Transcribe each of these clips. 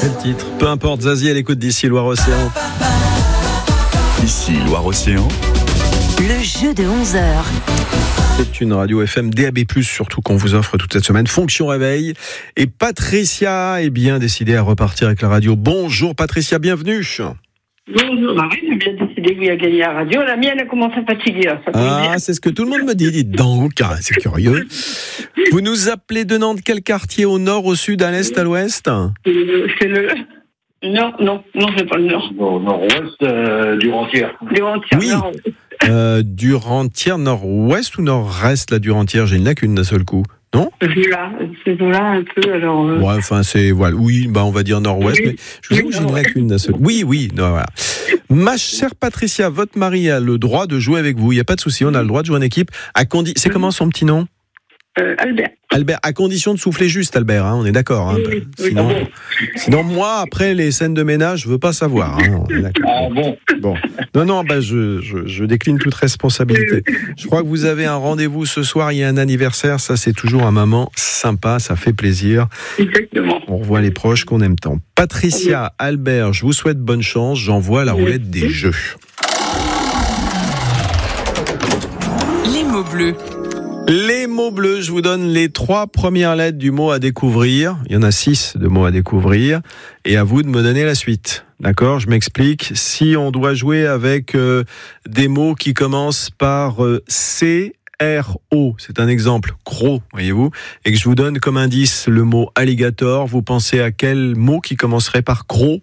C'est le titre. Peu importe, Zazie à l'écoute d'ici Loire-Océan. Ici Loire-Océan. Le jeu de 11h. C'est une radio FM DAB+, surtout qu'on vous offre toute cette semaine. Fonction réveil. Et Patricia est bien décidée à repartir avec la radio. Bonjour Patricia, bienvenue. Bonjour Marie, j'ai bien décidé que vous avez gagné la radio. La mienne a commencé à fatiguer. C'est ce que tout le monde me dit, dites donc, c'est curieux. Vous nous appelez de Nantes, quel quartier? Au nord, au sud, à l'est, à l'ouest? C'est le nord, non, c'est pas le nord. Nord-ouest, Durantière. Durantière, Oui. nord-ouest. Durantière, nord-ouest ou nord-est, la Durantière? J'ai une lacune d'un seul coup. Non? C'est là un peu, alors... Ouais, enfin, c'est... Voilà. Oui, on va dire nord-ouest, Oui. mais je vous avoue que j'ai une lacune d'un seul coup. Oui, non, voilà. Ma chère Patricia, votre mari a le droit de jouer avec vous. Il n'y a pas de souci, on a le droit de jouer en équipe. C'est comment son petit nom? Albert. Albert, à condition de souffler juste, Albert, on est d'accord. Oui. Sinon, moi, après les scènes de ménage, je veux pas savoir. On est d'accord. Ah bon. Non, je décline toute responsabilité. Je crois que vous avez un rendez-vous ce soir, il y a un anniversaire, ça c'est toujours un moment sympa, ça fait plaisir. Exactement. On revoit les proches qu'on aime tant. Patricia, Albert, je vous souhaite bonne chance, j'envoie la roulette des jeux. Les mots bleus. Les mots bleus, je vous donne les 3 premières lettres du mot à découvrir. Il y en a 6 de mots à découvrir. Et à vous de me donner la suite. D'accord? Je m'explique. Si on doit jouer avec des mots qui commencent par C-R-O, c'est un exemple, croc, voyez-vous, et que je vous donne comme indice le mot alligator, vous pensez à quel mot qui commencerait par croc?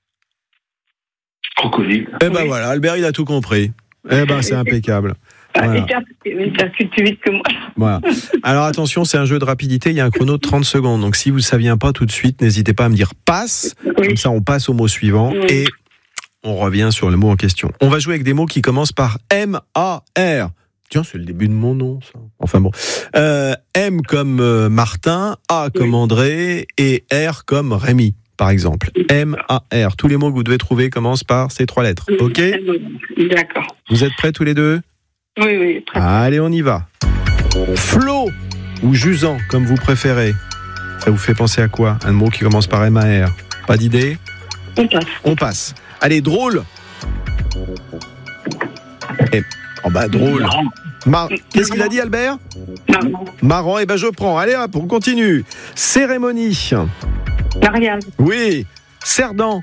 Crocodile. Voilà, Albert, il a tout compris. C'est impeccable. Voilà. Il percute plus vite que moi. Voilà. Alors attention, c'est un jeu de rapidité, il y a un chrono de 30 secondes. Donc si vous ne saviez pas tout de suite, n'hésitez pas à me dire passe. Oui. Comme ça, on passe au mot suivant et on revient sur le mot en question. On va jouer avec des mots qui commencent par M-A-R. Tiens, c'est le début de mon nom, ça. Enfin bon. M comme Martin, A comme André et R comme Rémi, par exemple. M-A-R. Tous les mots que vous devez trouver commencent par ces 3 lettres. OK? D'accord. Vous êtes prêts tous les deux? Oui, très bien. Allez, on y va. Flot ou jusant, comme vous préférez. Ça vous fait penser à quoi? Un mot qui commence par M-A-R. Pas d'idée? On passe. Allez, drôle. Drôle. Qu'est-ce qu'il a dit, Albert? Marrant. Je prends. Allez, hop, on continue. Cérémonie. Mariage. Oui. Cerdant.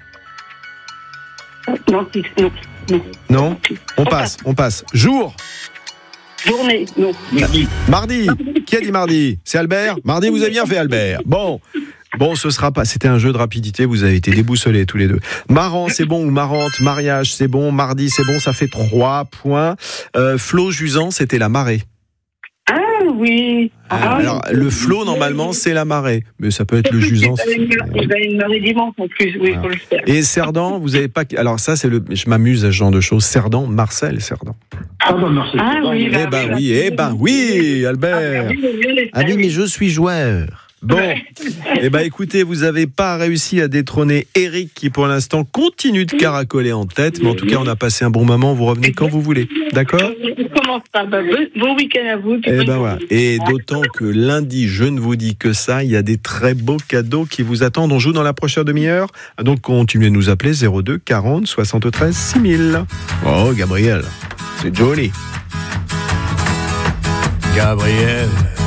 Non. On passe. Jour. Journée. Non. Mardi. Qui a dit mardi? C'est Albert. Mardi, vous avez bien fait, Albert. Bon, ce sera pas. C'était un jeu de rapidité. Vous avez été déboussolés tous les deux. Marrant, c'est bon, ou marrante. Mariage, c'est bon. Mardi, c'est bon. Ça fait 3 points. Flot jusant, c'était la marée. Ah oui. Alors, le flot, normalement, c'est la marée. Mais ça peut être le jusant. Il va une marée dimanche en plus. Oui, il faut le faire. Et Cerdan, vous avez pas. Alors, ça, je m'amuse à ce genre de choses. Cerdan, Marcel Cerdan. Merci. Oui, Albert. Mais je suis joueur. Bon, écoutez, vous n'avez pas réussi à détrôner Eric qui pour l'instant continue de caracoler en tête, mais en tout cas on a passé un bon moment, vous revenez quand vous voulez, d'accord? Comment ça? Bon week-end à vous. Voilà. Et d'autant que lundi, je ne vous dis que ça, il y a des très beaux cadeaux qui vous attendent, on joue dans la prochaine demi-heure, donc continuez de nous appeler 02 40 73 6000. Oh Gabriel, c'est joli. Gabriel.